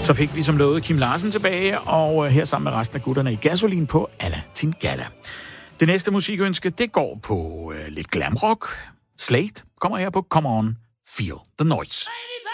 Så fik vi som lovet Kim Larsen tilbage, og her sammen med resten af gutterne i Gasolin på Alla Tin Galla. Det næste musikønske, det går på lidt glamrock. Slade kommer her på Come On, Feel the Noise. Lady